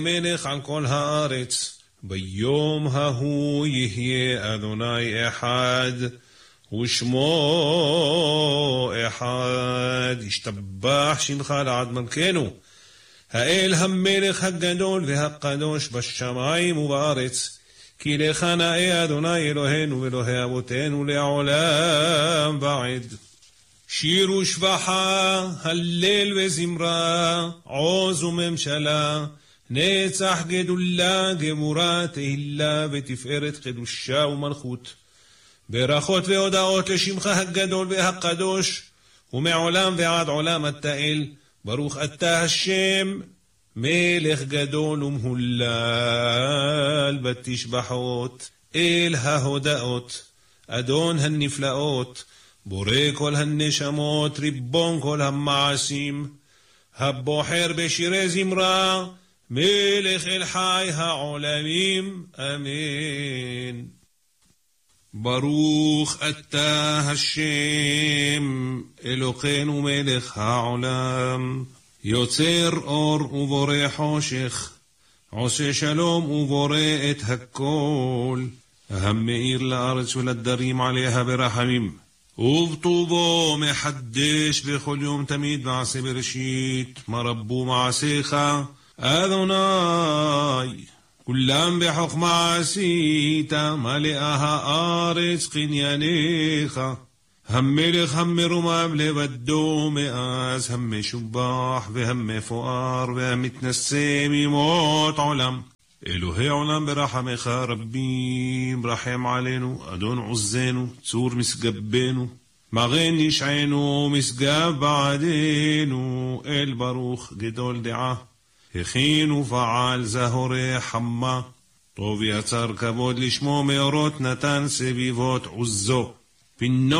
מלך על כל הארץ. ביום ההוא יהיה אדוני אחד, ושמו אחד. ישתבח שמך לעד מלכנו, האל המלך הגדול והקדוש בשמיים ובארץ. כי לך נאה אדוני אלוהינו ואלוהי אבותינו לעולם ועד. שיר ושבחה, הלל וזמרה, עוז וממשלה, נצח גדולה, גמורה, תהילה ותפארת, קדושה ומלכות. ברכות והודאות לשמך הגדול והקדוש, ומעולם ועד עולם אתה אל. ברוך אתה השם, מלך גדול ומהולל בתשבחות, אל ההודאות, אדון הנפלאות, בורא כל הנשמות, ריבון כל המעשים, הבוחר בשירי זמרה, מלך אל חי העולמים, אמן. ברוך אתה השם, אלוקינו מלך העולם, יוצר אור ובורא חושך, עושה שלום ובורא את הכל, המאיר לארץ ולדרים עליה ברחמים, ובטובו מחדש בכל יום תמיד מעשה בראשית, מה רבו מעשיך אדוני, כולם בחוכמה עשית, מלאה הארץ קנייניך. המלך המרומם לבדו מאז, המשובח והמפואר והמתנשא ממות עולם. אלוהי עולם ברחמך רבים, רחם עלינו, אדון עוזנו, צור מסגבנו, מגן נשענו, משגב בעדנו, אל ברוך גדול דעה, הכין ופעל זהורי חמה, טוב יצר כבוד לשמו, מאורות נתן סביבות עוזו, פינו